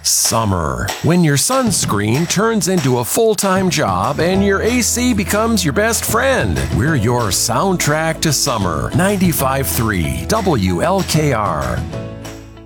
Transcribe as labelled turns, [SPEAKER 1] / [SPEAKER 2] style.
[SPEAKER 1] Summer, when your sunscreen turns into a full-time job and your AC becomes your best friend. We're your soundtrack to summer. 95.3 WLKR.